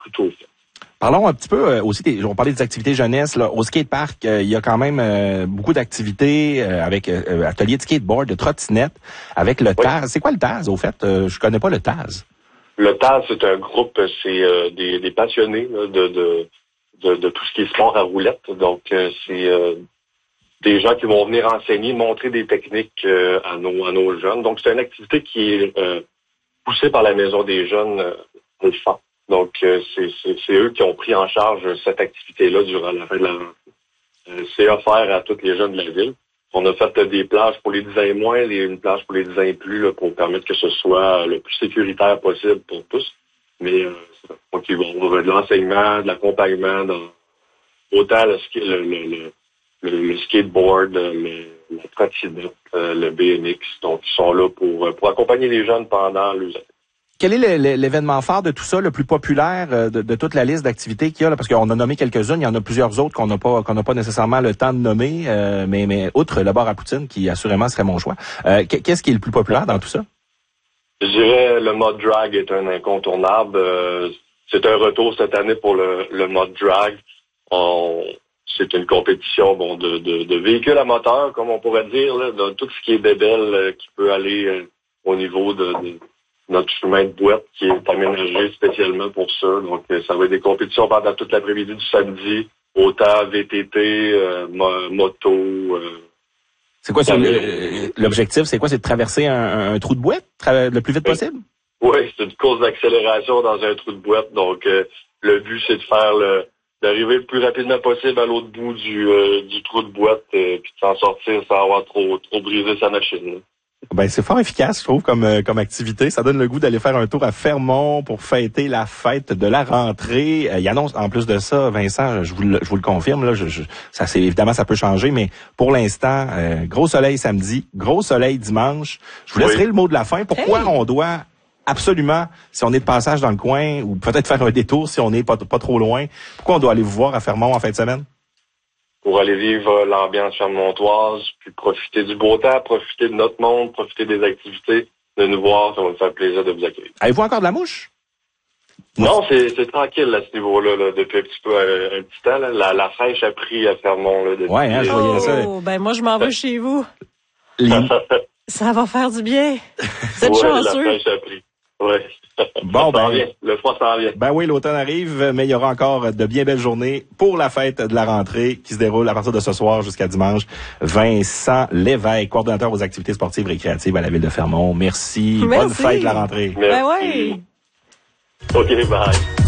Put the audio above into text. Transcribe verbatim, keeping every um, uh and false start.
plutôt fait. Parlons un petit peu euh, aussi, des, on parlait des activités jeunesse. Là. Au skatepark, euh, il y a quand même euh, beaucoup d'activités euh, avec euh, atelier de skateboard, de trottinette, avec le Oui. T A Z. C'est quoi le T A Z, au fait? Euh, je connais pas le T A Z. Le T A Z, c'est un groupe, c'est euh, des, des passionnés là, de, de, de, de tout ce qui est sport à roulette. Donc, euh, c'est euh, des gens qui vont venir enseigner, montrer des techniques euh, à, nos, à nos jeunes. Donc, c'est une activité qui est euh, poussée par la Maison des jeunes euh, Alpha. Donc, euh, c'est, c'est, c'est eux qui ont pris en charge cette activité-là durant la fin de la rentrée. Euh, c'est offert à tous les jeunes de la ville. On a fait euh, des plages pour les dix ans et moins, et une plage pour les dix ans et plus, là, pour permettre que ce soit le plus sécuritaire possible pour tous. Mais euh, donc, ils vont avoir de l'enseignement, de l'accompagnement, dans autant le, ski, le, le, le, le skateboard, le, la trottinette, le B M X. Donc, ils sont là pour, pour accompagner les jeunes pendant l'usage. Quel est le, le, l'événement phare de tout ça, le plus populaire de, de toute la liste d'activités qu'il y a? Là, parce qu'on a nommé quelques-unes, il y en a plusieurs autres qu'on n'a pas qu'on n'a pas nécessairement le temps de nommer, euh, mais, mais outre le bar à poutine, qui assurément serait mon choix. Euh, qu'est-ce qui est le plus populaire dans tout ça? Je dirais le mode drag est un incontournable. Euh, c'est un retour cette année pour le, le mode drag. On, c'est une compétition bon de, de, de véhicules à moteur, comme on pourrait dire, là, de tout ce qui est bébelle euh, qui peut aller euh, au niveau de, de notre chemin de boîte qui est aménagé spécialement pour ça. Donc, euh, ça va être des compétitions pendant toute l'après-midi du samedi, autant V T T, euh, mo- moto. Euh, c'est quoi c'est le, l'objectif? C'est quoi? C'est de traverser un, un trou de boîte tra- le plus vite oui. possible? Oui, c'est une course d'accélération dans un trou de boîte. Donc, euh, le but, c'est de faire le d'arriver le plus rapidement possible à l'autre bout du, euh, du trou de boîte et puis de s'en sortir sans avoir trop, trop brisé sa machine. Là. Ben c'est fort efficace, je trouve, comme euh, comme activité. Ça donne le goût d'aller faire un tour à Fermont pour fêter la fête de la rentrée. Euh, il annonce en plus de ça, Vincent, je vous le, je vous le confirme là, je, je, ça c'est évidemment ça peut changer, mais pour l'instant, euh, gros soleil samedi, gros soleil dimanche. Je vous laisserai oui. le mot de la fin. Pourquoi hey. on doit absolument, si on est de passage dans le coin, ou peut-être faire un détour si on n'est pas pas trop loin, pourquoi on doit aller vous voir à Fermont en fin de semaine? Pour aller vivre l'ambiance fermontoise, puis profiter du beau temps, profiter de notre monde, profiter des activités, de nous voir, ça va nous faire plaisir de vous accueillir. Avez-vous encore de la mouche? Non, c'est, c'est tranquille à ce niveau-là, là, depuis un petit peu un, un petit temps. Là. La, la fraîche a pris à Fermont. Là, depuis... Ouais, hein, je voyais oh, ça. Ben moi, je m'en vais chez vous. Les... Ça va faire du bien. Vous êtes ouais, chanceux. La fraîche a pris. Ouais. Bon, ben, vient. Le froid s'en vient. Ben oui, l'automne arrive, mais il y aura encore de bien belles journées pour la fête de la rentrée qui se déroule à partir de ce soir jusqu'à dimanche. Vincent Lévesque, coordonnateur aux activités sportives et récréatives à la ville de Fermont. Merci. Merci. Bonne fête de la rentrée. Merci. Ben oui. OK, bye.